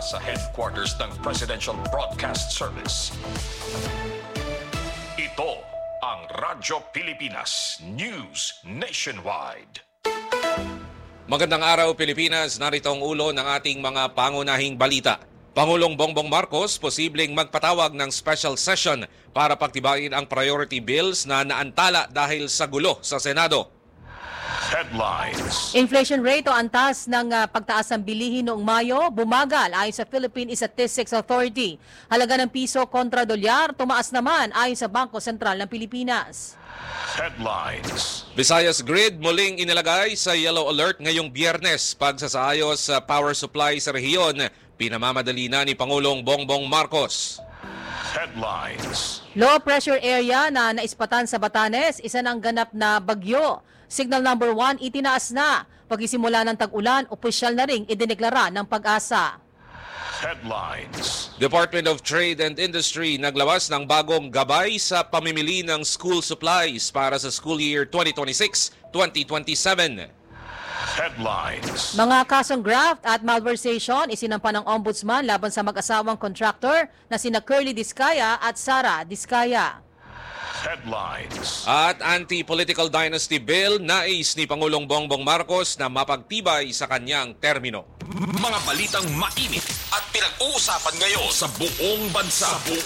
mula sa headquarters ng Presidential Broadcast Service. Ito ang Radyo Pilipinas News Nationwide. Magandang araw Pilipinas, narito ang ulo ng ating mga pangunahing balita. Pangulong Bongbong Marcos posibleng magpatawag ng special session para pagtibayin ang priority bills na naantala dahil sa gulo sa Senado. Headlines. Inflation rate o antas ng pagtaas ng bilihin noong Mayo bumagal ayon sa Philippine Statistics Authority. Halaga ng piso kontra dolyar tumaas naman ayon sa Bangko Sentral ng Pilipinas. Headlines. Visayas Grid muling inilagay sa yellow alert ngayong Biyernes pagsasaayos sa power supply sa rehiyon. Pinamamadali na ni Pangulong Bongbong Marcos. Headlines. Low pressure area na naispatan sa Batanes, isa ng ganap na bagyo. Signal number 1 itinaas na. Pagsisimula ng tag-ulan, opisyal na ring idineklara ng Pag-asa. Headlines. Department of Trade and Industry naglawas ng bagong gabay sa pamimili ng school supplies para sa school year 2026-2027. Headlines. Mga kasong graft at malversation isinampa ng Ombudsman laban sa mag-asawang contractor na sina Curly Diskaya at Sara Diskaya. Headlines. At anti-political dynasty bill nais ni Pangulong Bongbong Marcos na mapagtibay sa kanyang termino. Mga balitang mainit at pinag-uusapan ngayon sa buong bansa.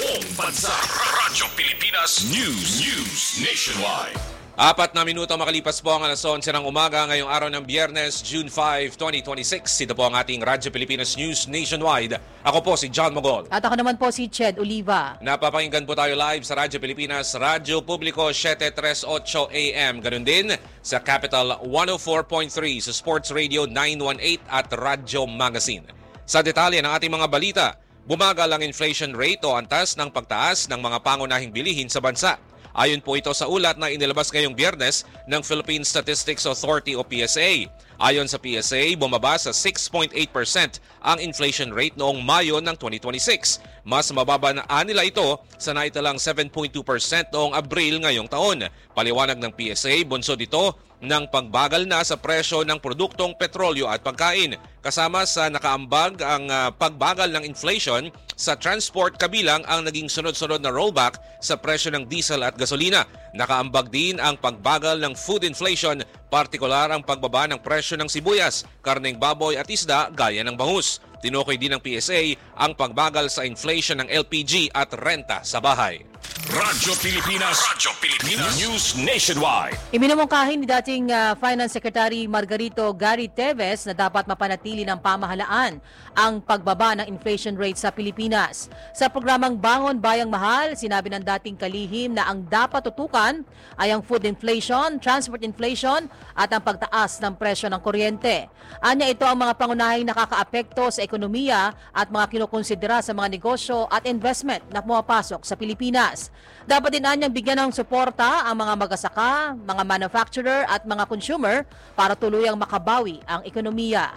Radyo Pilipinas News Nationwide. 4 na minuto makalipas po ang alas 11 ng umaga ngayong araw ng Biyernes, June 5, 2026. Ito po ang ating Radyo Pilipinas News Nationwide. Ako po si John Mogol. At ako naman po si Ched Oliva. Napapakinggan po tayo live sa Radyo Pilipinas, Radyo Publiko 738 AM. Ganun din sa Capital 104.3, sa Sports Radio 918 at Radyo Magazine. Sa detalye ng ating mga balita, bumagal ang inflation rate o antas ng pagtaas ng mga pangunahing bilihin sa bansa. Ayon po ito sa ulat na inilabas ngayong Biyernes ng Philippine Statistics Authority o PSA. Ayon sa PSA, bumaba sa 6.8% ang inflation rate noong Mayo ng 2026. Mas mababa na nila ito sa naitalang 7.2% noong Abril ngayong taon. Paliwanag ng PSA, bunsod ito ng pagbagal na sa presyo ng produktong petrolyo at pagkain. Kasama sa nakaambag ang pagbagal ng inflation sa transport kabilang ang naging sunod-sunod na rollback sa presyo ng diesel at gasolina. Nakaambag din ang pagbagal ng food inflation, partikular ang pagbaba ng presyo ng sibuyas, karneng baboy at isda gaya ng bangus. Tinukoy din ng PSA ang pagbagal sa inflation ng LPG at renta sa bahay. Radyo Pilipinas News Nationwide. Iminumungkahi ni dating Finance Secretary Margarito Gary Teves na dapat mapanatili ng pamahalaan ang pagbaba ng inflation rate sa Pilipinas. Sa programang Bangon Bayang Mahal, sinabi ng dating kalihim na ang dapat tutukan ay ang food inflation, transport inflation at ang pagtaas ng presyo ng kuryente. Anya ito ang mga pangunahing nakakaapekto sa ekonomiya at mga kinukonsidera sa mga negosyo at investment na pumapasok sa Pilipinas. Dapat din anyang bigyan ng suporta ang mga magsasaka, mga manufacturer at mga consumer para tuluyang makabawi ang ekonomiya.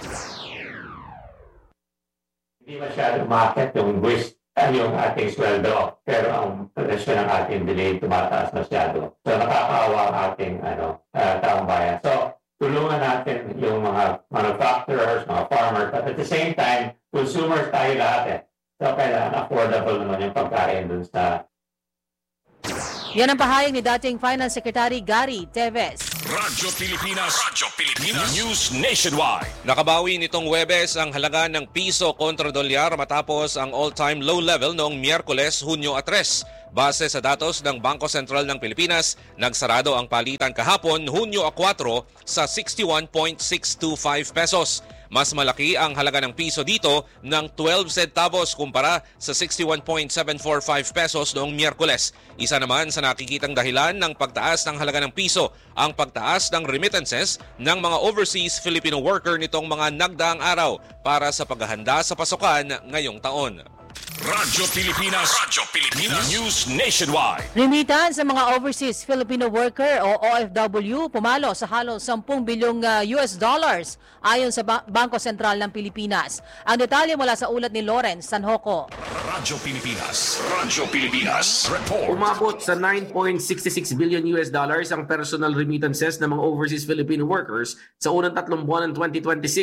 Hindi masyado market yung yung ating sweldo, pero ang presyo ng ating delay tumataas masyado. So nakakaawa ang ating taong bayan. So tulungan natin yung mga manufacturers, mga farmers, but at the same time, consumers tayo lahat. So kailangan affordable naman yung pagkain dun sa... Yan ang pahayag ni dating Finance Secretary Gary Teves. Radyo Pilipinas News Nationwide. Nakabawi nitong Huwebes ang halaga ng piso kontra dolyar matapos ang all-time low level noong Miyerkules, Hunyo 3. Base sa datos ng Bangko Sentral ng Pilipinas, nagsarado ang palitan kahapon, Hunyo 4, sa 61.625 pesos. Mas malaki ang halaga ng piso dito ng 12 centavos kumpara sa 61.745 pesos noong Miyerkules. Isa naman sa nakikitang dahilan ng pagtaas ng halaga ng piso ang pagtaas ng remittances ng mga overseas Filipino worker nitong mga nagdaang araw para sa paghahanda sa pasukan ngayong taon. Radyo Pilipinas News Nationwide. Remittance sa mga overseas Filipino worker o OFW pumalo sa halos 10 bilyong US dollars ayon sa Bangko Sentral ng Pilipinas. Ang detalye mula sa ulat ni Lawrence Sanjoco. Radyo Pilipinas report. Umabot sa 9.66 billion US dollars ang personal remittances ng mga overseas Filipino workers sa unang 3 buwan ng 2026.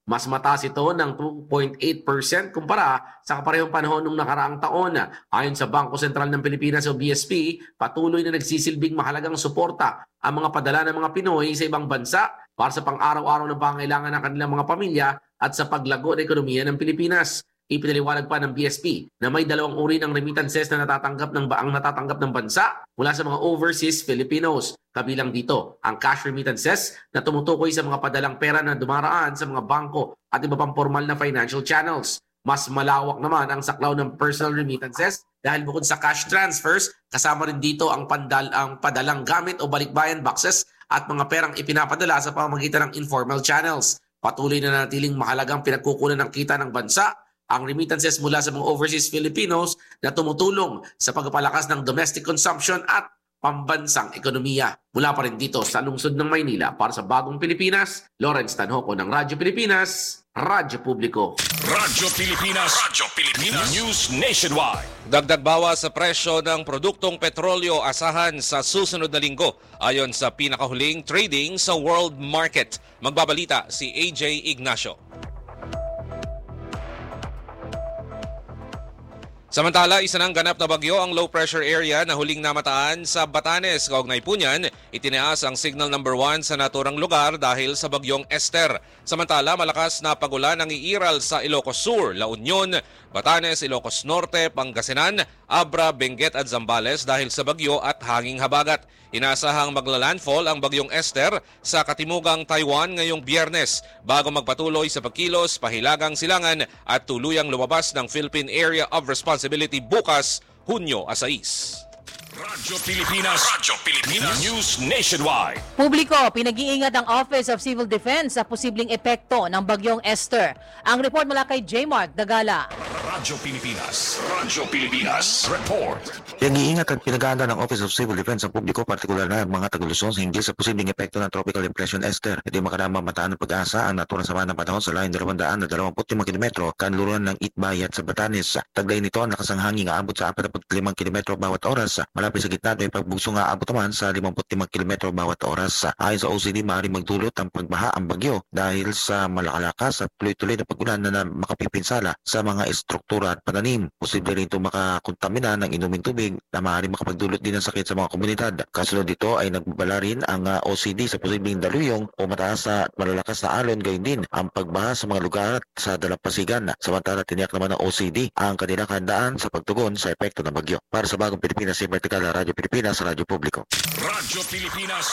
Mas mataas ito ng 2.8% kumpara sa kaparehong panahon ng nakaraang taon. Ayon sa Bangko Sentral ng Pilipinas o BSP, patuloy na nagsisilbing mahalagang suporta ang mga padala ng mga Pinoy sa ibang bansa para sa pang-araw-araw na pangangailangan ng kanilang mga pamilya at sa paglago ng ekonomiya ng Pilipinas. Ipinaliwanag pa ng BSP na may dalawang uri ng remittances na natatanggap ng bansa mula sa mga overseas Filipinos. Kabilang dito ang cash remittances na tumutukoy sa mga padalang pera na dumaraan sa mga bangko at iba pang formal na financial channels. Mas malawak naman ang saklaw ng personal remittances dahil bukod sa cash transfers, kasama rin dito ang padalang gamit o balikbayan boxes at mga perang ipinapadala sa pamamagitan ng informal channels. Patuloy na nanatiling mahalagang pinagkukunan ng kita ng bansa ang remittances mula sa mga overseas Filipinos na tumutulong sa pagpapalakas ng domestic consumption at pambansang ekonomiya. Mula pa rin dito sa lungsod ng Maynila para sa Bagong Pilipinas, Lawrence Tanhoco ng Radyo Pilipinas, Radyo Publiko. Radyo Pilipinas. News Nationwide. Dagdag bawas sa presyo ng produktong petrolyo asahan sa susunod na linggo ayon sa pinakahuling trading sa world market. Magbabalita si AJ Ignacio. Samantala, isa ng ganap na bagyo ang low pressure area na huling namataan sa Batanes. Kaugnay po niyan, itinaas ang signal number 1 sa naturang lugar dahil sa bagyong Esther. Samantala, malakas na pagulan ang iiral sa Ilocos Sur, La Union, Batanes, Ilocos Norte, Pangasinan, Abra, Benguet at Zambales dahil sa bagyo at hanging habagat. Inasahang maglalandfall ang bagyong Esther sa katimugang Taiwan ngayong Biyernes bago magpatuloy sa pagkilos, pahilagang silangan at tuluyang lumabas ng Philippine Area of Responsibility bukas, Hunyo 6. Radyo Pilipinas. News Nationwide. Publiko, pinag-iingat ang Office of Civil Defense sa posibleng epekto ng bagyong Esther. Ang report mula kay J. Mark Dagala. Radyo Pilipinas. Report. Pinag-iingat at pinag-aanda ng Office of Civil Defense ang publiko, partikular na ang mga taga-Luzon hinggil sa posibleng epekto ng Tropical Depression Esther. Hindi makarama mataan ng pag-asa ang naturang sama ng panahon sa layo ng 225 km kanluran ng Itbay at sa Batanes. Taglay nito ang lakas ng hangin aabot sa 45 km bawat oras. Malapit sa gitna ay pagbugso nga aabot naman sa 55 km bawat oras. Ayon sa OCD, maaaring magdulot ang pagbaha ang bagyo dahil sa malakalakas at tuloy-tuloy na pag-ulan na makapipinsala sa mga struktura at pananim. Posible rin ito makakontamina ng inuming tubig na maaaring makapagdulot din ng sakit sa mga komunidad. Kasunod dito ay nagbabala rin ang OCD sa posibleng daluyong o mataas at malalakas na alon, gayon din ang pagbaha sa mga lugar sa dalampasigan. Samantala, tiniyak naman ng OCD ang kanilang handaan sa pagtugon sa epekto ng bagyo. Para sa Bagong Pilipinas, si Vertical Radyo Pilipinas, Radyo Publiko. Radyo Pilipinas.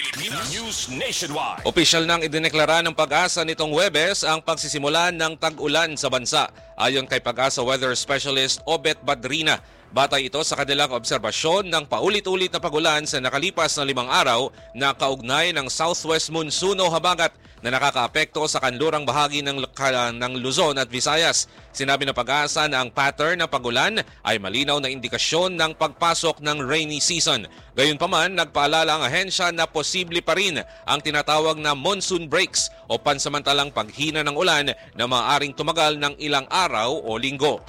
News Nationwide. Opisyal nang idineklara ng Pag-asa nitong Huwebes ang pagsisimula ng tag-ulan sa bansa. Ayon kay Pag-asa Weather Specialist Obet Badrina, batay ito sa kanilang obserbasyon ng paulit-ulit na pagulan sa nakalipas na 5 araw na kaugnay ng southwest monsoon o habagat na nakakaapekto sa kanlurang bahagi ng Luzon at Visayas. Sinabi ng Pag-asa na ang pattern ng pagulan ay malinaw na indikasyon ng pagpasok ng rainy season. Gayunpaman, nagpaalala ang ahensya na posible pa rin ang tinatawag na monsoon breaks o pansamantalang paghina ng ulan na maaaring tumagal ng ilang araw o linggo.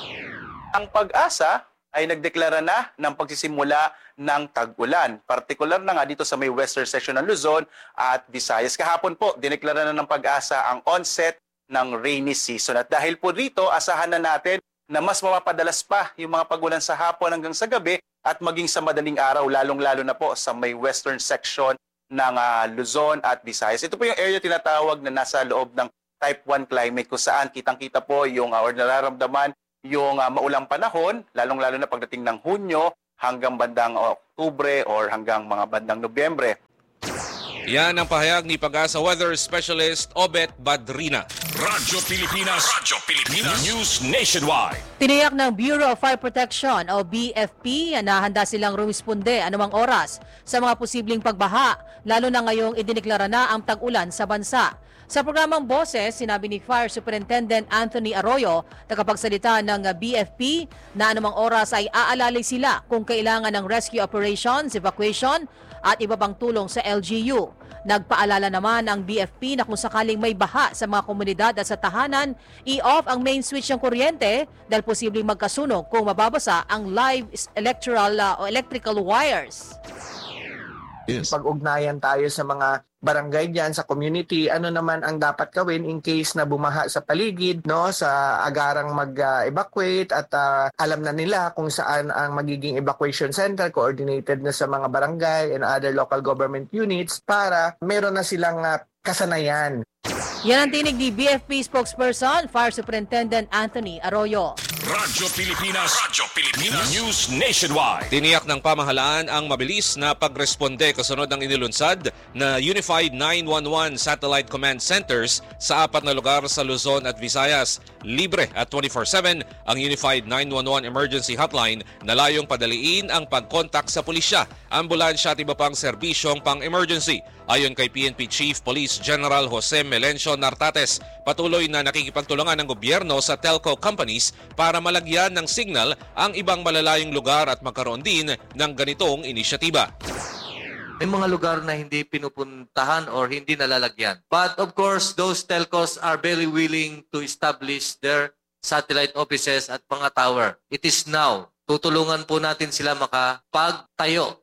Ang Pag-asa ay nagdeklara na ng pagsisimula ng tag-ulan. Partikular na nga dito sa may western section ng Luzon at Visayas. Kahapon po, dineklara na ng Pag-asa ang onset ng rainy season. At dahil po dito, asahan na natin na mas mapapadalas pa yung mga pagulan sa hapon hanggang sa gabi at maging sa madaling araw, lalong-lalo na po sa may western section ng Luzon at Visayas. Ito po yung area tinatawag na nasa loob ng Type 1 climate kung saan kitang-kita po yung or nararamdaman yung maulang panahon, lalong-lalo na pagdating ng Hunyo hanggang bandang Oktubre or hanggang mga bandang Nobyembre. Yan ang pahayag ni Pag-asa Weather Specialist Obet Badrina. Radyo Pilipinas. News Nationwide. Tiniyak ng Bureau of Fire Protection o BFP na handa silang rumisponde anumang oras sa mga posibleng pagbaha, lalo na ngayong idineklara na ang tag-ulan sa bansa. Sa programang Boses, sinabi ni Fire Superintendent Anthony Arroyo, tagapagsalita ng BFP, na anumang oras ay aalalay sila kung kailangan ng rescue operations, evacuation at iba pang tulong sa LGU. Nagpaalala naman ang BFP na kung sakaling may baha sa mga komunidad at sa tahanan, i-off ang main switch ng kuryente dahil posibleng magkasunog kung mababasa ang live electrical wires. Pag-ugnayan tayo sa mga barangay diyan sa community, ano naman ang dapat gawin in case na bumaha sa paligid, no, sa agarang mag-evacuate at alam na nila kung saan ang magiging evacuation center, coordinated na sa mga barangay and other local government units para meron na silang kasanayan. Yan ang tinig ni BFP spokesperson, Fire Superintendent Anthony Arroyo. Radyo Pilipinas News Nationwide. Tiniyak ng pamahalaan ang mabilis na pagresponde kasunod ng inilunsad na Unified 911 Satellite Command Centers sa 4 na lugar sa Luzon at Visayas. Libre at 24/7 ang Unified 911 Emergency Hotline na layong padaliin ang pag-contact sa pulisya, ambulansya at iba pang serbisyong pang-emergency. Ayon kay PNP Chief Police General Jose Melencio Nartates, patuloy na nakikipagtulungan ng gobyerno sa telco companies para malagyan ng signal ang ibang malalayong lugar at magkaroon din ng ganitong inisyatiba. May mga lugar na hindi pinupuntahan or hindi nalalagyan. But of course, those telcos are very willing to establish their satellite offices at mga tower. It is now. Tutulungan po natin sila makapagtayo.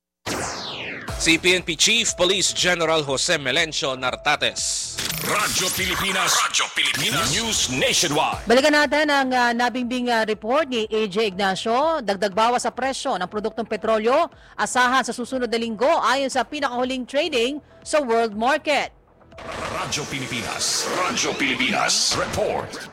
Si PNP Chief Police General Jose Melencio Nartates. Radyo Pilipinas News Nationwide. Balikan natin ang nabimbing report ni AJ Ignacio. Dagdag bawas sa presyo ng produktong petrolyo asahan sa susunod na linggo ayon sa pinakahuling trading sa world market. Radyo Pilipinas Report.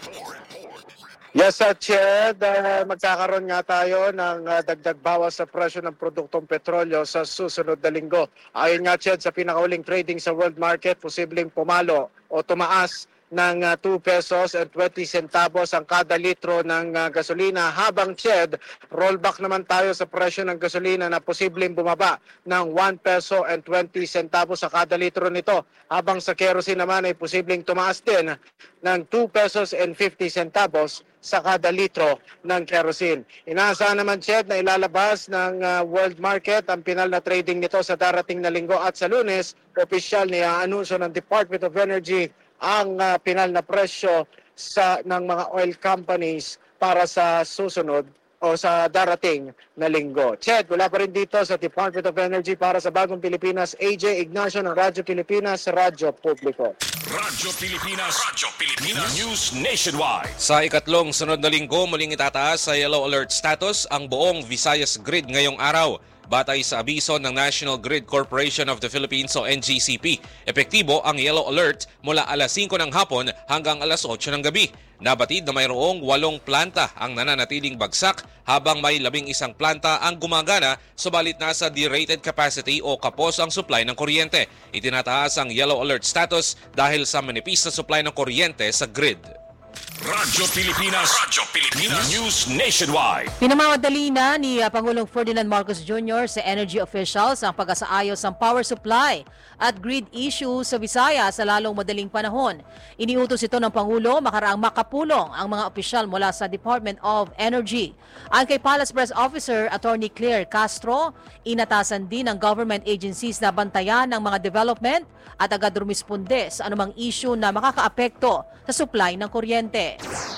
Yes, Chad, magkakaroon nga tayo ng dagdag bawas sa presyo ng produktong petrolyo sa susunod na linggo. Ayon nga, Chad, sa pinakahuling trading sa world market, posibleng pumalo o tumaas ng 2 pesos and 20 centavos ang kada litro ng gasolina, habang Chad, rollback naman tayo sa presyo ng gasolina na posibleng bumaba ng 1 peso and 20 centavos sa kada litro nito, habang sa kerosene naman ay posibleng tumaas din ng 2 pesos and 50 centavos sa kada litro ng kerosene. Inaasahan naman, Chad, na ilalabas ng world market ang pinal na trading nito sa darating na linggo, at sa Lunes, opisyal na anunsyo ng Department of Energy ang pinal na presyo ng mga oil companies para sa susunod o sa darating na linggo. Ched, wala pa rin dito sa Department of Energy para sa Bagong Pilipinas, AJ Ignacio ng Radyo Pilipinas, Radyo Publiko. Radyo Pilipinas News Nationwide. Sa ikatlong sunod na linggo, muling itataas sa yellow alert status ang buong Visayas grid ngayong araw. Batay sa abiso ng National Grid Corporation of the Philippines o NGCP, epektibo ang yellow alert mula alas 5 ng hapon hanggang alas 8 ng gabi. Nabatid na mayroong 8 planta ang nananatiling bagsak habang may 11 planta ang gumagana, subalit nasa derated capacity o kapos ang supply ng kuryente. Itinataas ang yellow alert status dahil sa manipis na supply ng kuryente sa grid. Radyo Pilipinas News Nationwide. Pinamamadali na ni Pangulong Ferdinand Marcos Jr. sa energy officials ang pag-asaayos ng power supply at grid issues sa Visayas sa lalong madaling panahon. Iniutos ito ng Pangulo makaraang makapulong ang mga opisyal mula sa Department of Energy. Ang kay Palace Press Officer Attorney Claire Castro, inatasan din ng government agencies na bantayan ng mga development at agad rumisponde sa anumang issue na makakaapekto sa supply ng kuryente.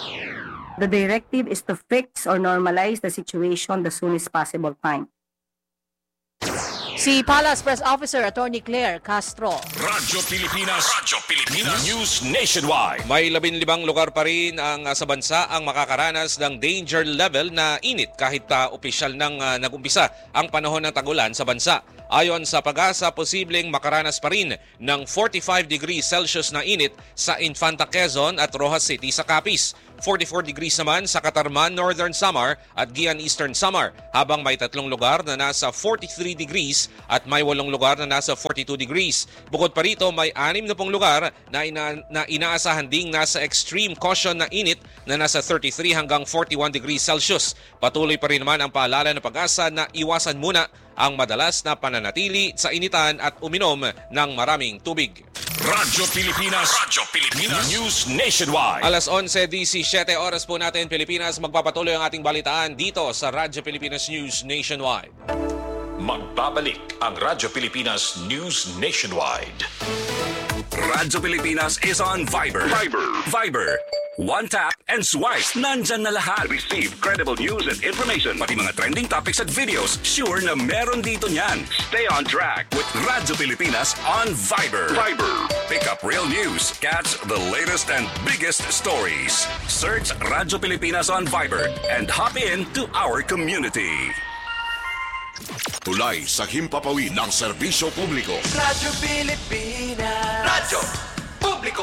The directive is to fix or normalize the situation the soonest possible time. Si Palace Press Officer Attorney Claire Castro. Radyo Pilipinas News Nationwide. May 15 lugar pa rin sa bansa ang makakaranas ng danger level na init kahit opisyal nang nag-umpisa ang panahon ng tag-ulan sa bansa. Ayon sa Pag-asa, posibleng makaranas pa rin ng 45 degrees Celsius na init sa Infanta Quezon at Rojas City sa Capiz. 44 degrees naman sa Catarman, Northern Samar at Guian, Eastern Samar, habang may 3 lugar na nasa 43 degrees at may 8 lugar na nasa 42 degrees. Bukod pa rito, may 60 lugar na inaasahan ding nasa extreme caution na init na nasa 33 hanggang 41 degrees Celsius. Patuloy pa rin naman ang paalala ng Pag-asa na iwasan muna ang madalas na pananatili sa initan at uminom ng maraming tubig. Radyo Pilipinas News Nationwide. Alas 11:17 oras po natin Pilipinas. Magpapatuloy ang ating balitaan dito sa Radyo Pilipinas News Nationwide. Magbabalik ang Radyo Pilipinas News Nationwide. Radyo Pilipinas is on Viber. One tap and swipe. Nandyan na lahat. Receive credible news and information. Pati mga trending topics at videos. Sure na meron dito niyan. Stay on track with Radyo Pilipinas on Viber. Pick up real news. Catch the latest and biggest stories. Search Radyo Pilipinas on Viber and hop in to our community. Tulay sa himpapawid ng serbisyo publiko. Radyo Pilipinas. Radyo Publiko.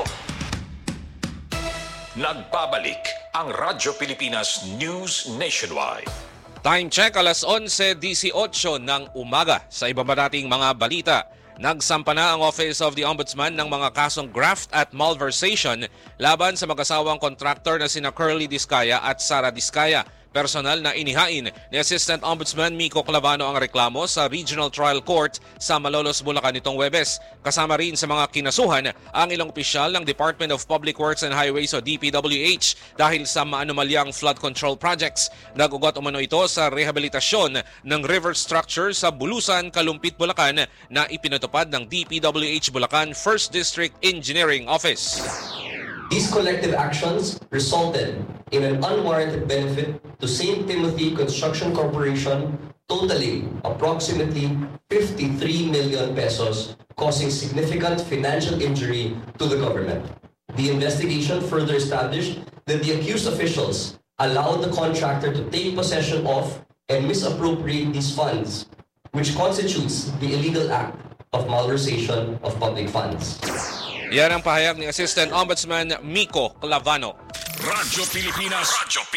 Nagbabalik ang Radyo Pilipinas News Nationwide. Time check, alas 11:18 ng umaga. Sa iba pa nating mga balita, nagsampa na ang Office of the Ombudsman ng mga kasong graft at malversation laban sa mag-asawang kontraktor na sina Curly Discaya at Sara Discaya. Personal na inihain ni Assistant Ombudsman Miko Clavano ang reklamo sa Regional Trial Court sa Malolos, Bulacan nitong Huwebes. Kasama rin sa mga kinasuhan ang ilang opisyal ng Department of Public Works and Highways o DPWH dahil sa maanomalyang flood control projects. Nagugot umano ito sa rehabilitasyon ng river structure sa Bulusan, Kalumpit, Bulacan na ipinatupad ng DPWH Bulacan 1st District Engineering Office. These collective actions resulted in an unwarranted benefit to St. Timothy Construction Corporation totaling approximately 53 million pesos, causing significant financial injury to the government. The investigation further established that the accused officials allowed the contractor to take possession of and misappropriate these funds, which constitutes the illegal act of malversation of public funds. Yan ang pahayag ni Assistant Ombudsman Miko Clavano. Radyo Pilipinas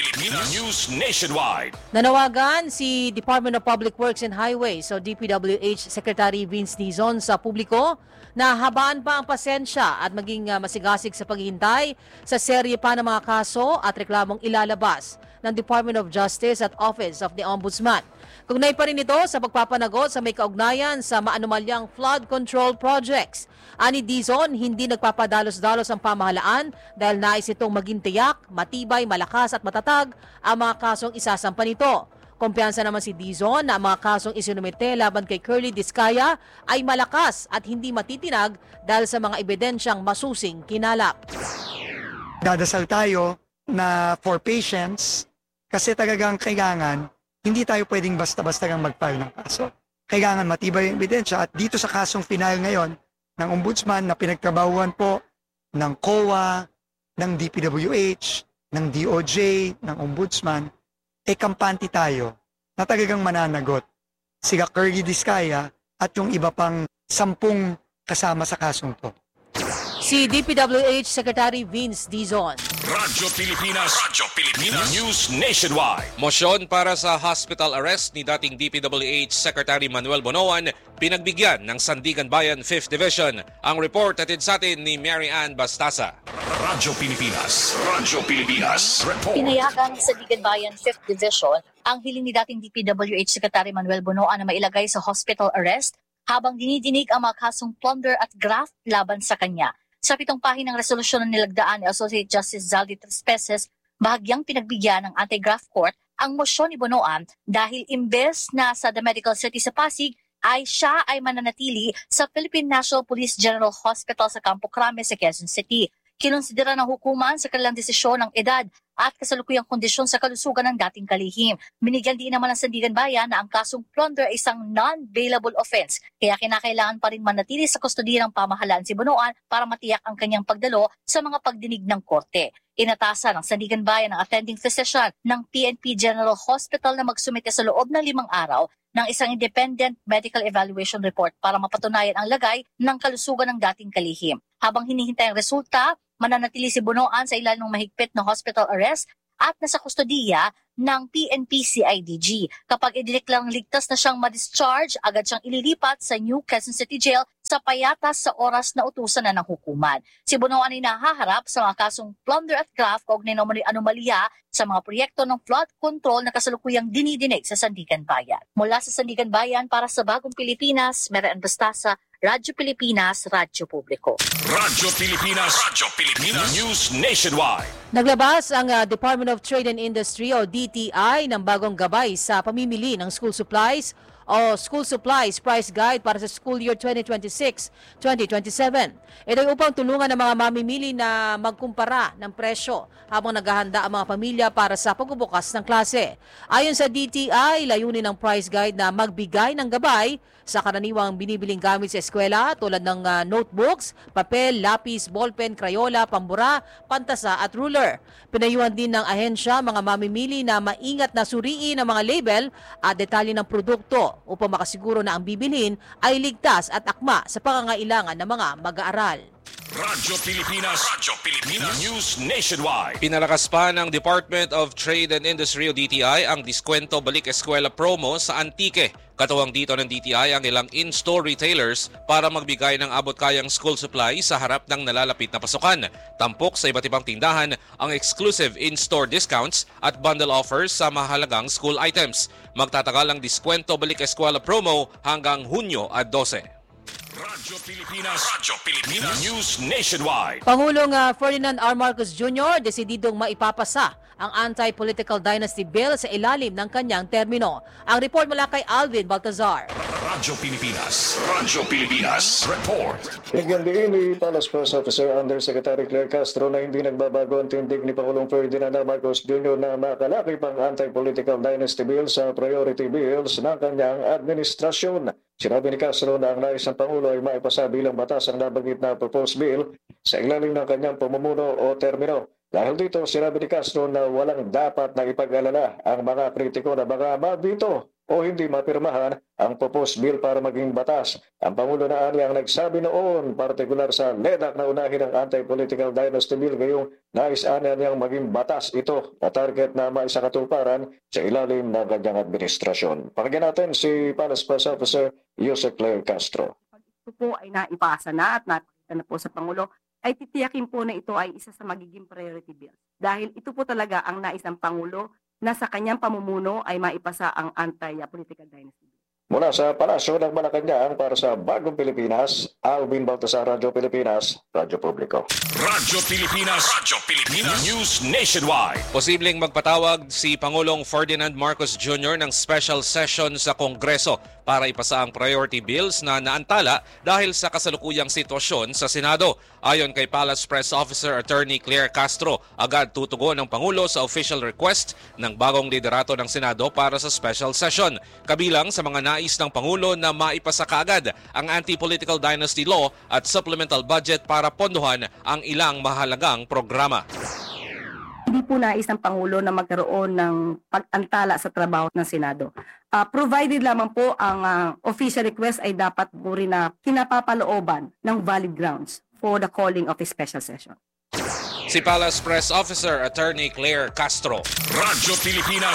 News Nationwide. Nanawagan si Department of Public Works and Highways o DPWH Secretary Vince Dizon sa publiko na habaan pa ang pasensya at maging masigasig sa paghihintay sa serye pa ng mga kaso at reklamong ilalabas ng Department of Justice at Office of the Ombudsman. Kugnay pa rin ito sa pagpapanagot sa may kaugnayan sa maanomalyang flood control projects. Ani Dizon, hindi nagpapadalos-dalos ang pamahalaan dahil nais itong maging tiyak, matibay, malakas at matatag ang mga kasong isasampa nito. Kumpiyansa naman si Dizon na ang mga kasong isinumite laban kay Curly Discaya ay malakas at hindi matitinag dahil sa mga ebidensyang masusing kinalap. Dadasal tayo na for patience kasi talagang kailangan hindi tayo pwedeng basta-basta kang mag-file ng kaso. Kailangan matibay yung ebidensya at dito sa kasong final ngayon ng Ombudsman na pinagtrabahuan po ng COA, ng DPWH, ng DOJ, ng Ombudsman, kampante tayo na talagang mananagot sila Curly Discaya at yung iba pang 10 kasama sa kasong to. Si DPWH Secretary Vince Dizon. Radyo Pilipinas News Nationwide. Mosyon para sa hospital arrest ni dating DPWH Secretary Manuel Bonoan pinagbigyan ng Sandigan Bayan 5th Division. Ang report atid sa atin ni Mary Ann Bastasa. Radyo Pilipinas Report. Pinayagan sa Sandigan Bayan 5th Division ang hiling ni dating DPWH Secretary Manuel Bonoan na mailagay sa hospital arrest habang dinidinig ang mga kasong plunder at graft laban sa kanya. Sa 7 pahinang resolusyon na nilagdaan ni Associate Justice Zaldi Trespeses, bahagyang pinagbigyan ng Anti-Graft Court ang mosyon ni Bonoan dahil imbes na sa The Medical City sa Pasig, siya ay mananatili sa Philippine National Police General Hospital sa Campo Crame sa Quezon City. Kinonsidera ng hukuman sa kanilang desisyon ng edad at kasalukuyang kondisyon sa kalusugan ng dating kalihim. Binigyan din naman ng Sandigan Bayan na ang kasong plunder ay isang non-bailable offense, kaya kinakailangan pa rin manatili sa kustodiya ng pamahalaan si Bonoan para matiyak ang kanyang pagdalo sa mga pagdinig ng korte. Inatasan ng Sandigan Bayan ang attending physician ng PNP General Hospital na magsumite sa loob ng 5 araw ng isang independent medical evaluation report para mapatunayan ang lagay ng kalusugan ng dating kalihim. Habang hinihintay ang resulta, mananatili si Bonoan sa ilalim ng mahigpit na hospital arrest at nasa kustodiya ng PNP-CIDG. Kapag idineklarang ligtas na siyang ma-discharge, agad siyang ililipat sa New Quezon City Jail sa payatas sa oras na utusan na ng hukuman. Si Bonoan ay nahaharap sa mga kasong plunder at graft kaugnay ng anomalya sa mga proyekto ng flood control na kasalukuyang dinidinig sa Sandigan Bayan. Mula sa Sandigan Bayan para sa Bagong Pilipinas, Mary Ann Bastasa, Radyo Pilipinas, Radyo Publiko. Radyo Pilipinas News Nationwide. Naglabas ang Department of Trade and Industry o DTI ng bagong gabay sa pamimili ng school supplies o School Supplies Price Guide para sa school year 2026-2027. Ito ay upang tulungan ng mga mamimili na magkumpara ng presyo habang naghahanda ang mga pamilya para sa pagbubukas ng klase. Ayon sa DTI, layunin ng price guide na magbigay ng gabay sa karaniwang binibiling gamit sa eskwela tulad ng notebooks, papel, lapis, ballpen, krayola, pambura, pantasa at ruler. Pinayuhan din ng ahensya mga mamimili na maingat na suriin ang mga label at detalye ng produkto upang makasiguro na ang bibilhin ay ligtas at akma sa pangangailangan ng mga mag-aaral. Radyo Pilipinas News Nationwide. Pinalakas pa ng Department of Trade and Industry o DTI ang Diskwento Balik Eskwela promo sa Antique. Katuwang dito ng DTI ang ilang in-store retailers para magbigay ng abot-kayang school supply sa harap ng nalalapit na pasukan. Tampok sa iba't ibang tindahan ang exclusive in-store discounts at bundle offers sa mahalagang school items. Magtatagal ang Diskwento Balik Eskwela promo hanggang Hunyo 12. Radyo Pilipinas News Nationwide. Pangulong Ferdinand R. Marcos Jr. desididong maipapasa ang anti-political dynasty bill sa ilalim ng kanyang termino. Ang report mula kay Alvin Baltazar. Radyo Pilipinas Report. Bigyan din ni Palace Press Officer Undersecretary Claire Castro na hindi nagbabago ang tindig ni Pangulong Ferdinand R. Marcos Jr. na makalakip ang anti-political dynasty bill sa priority bills ng kanyang administrasyon. Sinabi ni Castro na ang nais ng Pangulo ay maipasa bilang batas ang nabanggit na proposed bill sa ilalim ng kanyang pamumuno o termino. Dahil dito, sinabi ni Castro na walang dapat na ipag-alala ang mga kritiko na baka mabito o hindi mapirmahan ang proposed bill para maging batas. Ang Pangulo na ang nagsabi noon, partikular sa LEDAC na unahin ang anti-political dynasty bill, ngayong nais-ana niyang maging batas ito na target na maisakatuparan sa ilalim ng kanyang administrasyon. Pakinggan natin si Palace Press Officer Jose Claire Castro. Pag ito po ay naipasa na at napakita na po sa Pangulo, ay titiyakin po na ito ay isa sa magiging priority bill. Dahil ito po talaga ang nais ng Pangulo na sa kanyang pamumuno ay maipasa ang anti-political dynasty. Mula sa Palasyo ng Malacanang para sa Bagong Pilipinas, Alvin Baltazar, Radyo Pilipinas, Radyo Publiko. Radyo Pilipinas News Nationwide. Posibleng magpatawag si Pangulong Ferdinand Marcos Jr. ng special session sa Kongreso para ipasa ang priority bills na naantala dahil sa kasalukuyang sitwasyon sa Senado. Ayon kay Palace Press Officer Attorney Claire Castro, agad tutugon ng Pangulo sa official request ng bagong liderato ng Senado para sa special session. Kabilang sa mga nais ng Pangulo na maipasa kaagad ang anti-political dynasty law at supplemental budget para pondohan ang ilang mahalagang programa. Hindi po nais ng Pangulo na magkaroon ng pag-antala sa trabaho ng Senado. Provided lamang po ang official request ay dapat po rin na kinapapalooban ng valid grounds for the calling of a special session. Si Palace Press Officer Attorney Claire Castro. Radyo Pilipinas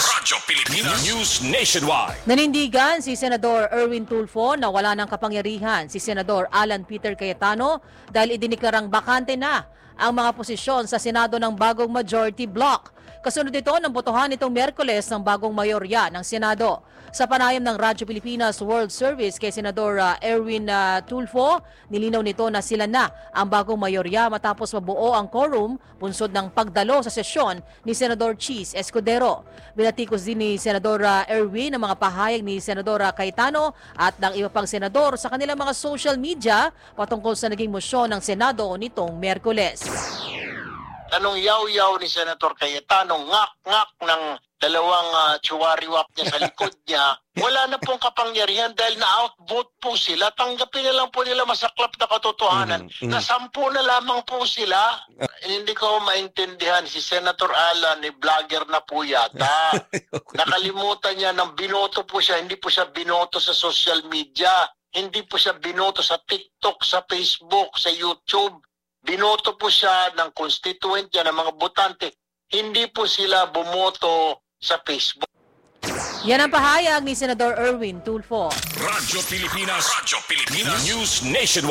News Nationwide. Nanindigan si Senador Erwin Tulfo na wala ng kapangyarihan si Senador Alan Peter Cayetano dahil idineklarang bakante na ang mga posisyon sa Senado ng bagong majority bloc. Kasunod ito ng botohan nitong Miyerkules ng bagong mayorya ng Senado. Sa panayam ng Radyo Pilipinas World Service kay Senador Erwin Tulfo, nilinaw nito na sila na ang bagong mayorya matapos mabuo ang quorum bunsod ng pagdalo sa sesyon ni Senador Cheese Escudero. Binatikos din ni Senador Erwin ang mga pahayag ni Senador Cayetano at ng iba pang senador sa kanilang mga social media patungkol sa naging mosyon ng Senado nitong Miyerkules. Anong yaw-yaw ni Senator Cayetano, ngak-ngak ng dalawang chiwariwap niya sa likod niya, wala na pong kapangyarihan dahil na-outvote po sila. Tanggapin na lang po nila masaklap na katotohanan na 10 na lamang po sila. Hindi ko maintindihan si Senator Alan, vlogger na po yata. Nakalimutan niya ng binoto po siya, hindi po siya binoto sa social media, hindi po siya binoto sa TikTok, sa Facebook, sa YouTube. Binoto po siya ng constituent niya, ng mga botante. Hindi po sila bumoto sa Facebook. Yan ang pahayag ni Senador Erwin Tulfo. Radyo Pilipinas News Nationwide.